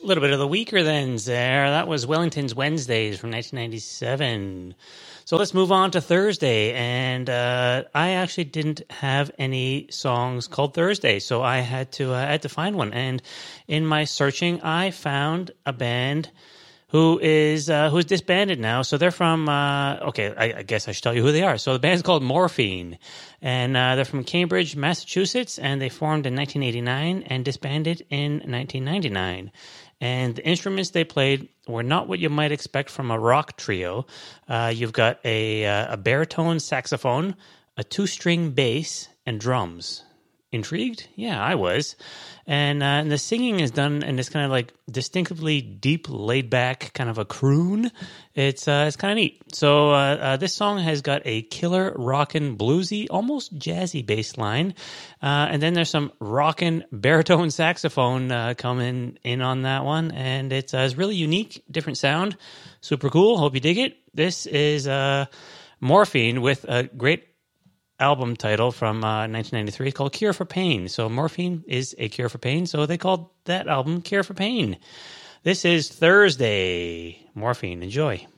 A little bit of the weaker thens there. That was Wellington's Wednesdays from 1997. So let's move on to Thursday. And I actually didn't have any songs called Thursday, so I had to find one. And in my searching, I found a band who's disbanded now. So they're from I guess I should tell you who they are. So the band's called Morphine, and they're from Cambridge, Massachusetts, and they formed in 1989 and disbanded in 1999. And the instruments they played were not what you might expect from a rock trio. You've got a baritone saxophone, a 2-string bass, and drums. Intrigued? Yeah, I was. And the singing is done in this kind of like distinctively deep, laid-back kind of a croon. It's kind of neat. So this song has got a killer, rockin', bluesy, almost jazzy bass line. And then there's some rockin' baritone saxophone coming in on that one. And it's really unique, different sound. Super cool. Hope you dig it. This is Morphine with a great album title from 1993 called Cure for Pain. So Morphine is a cure for pain, so they called that album Cure for Pain. This is Thursday. Morphine. Enjoy.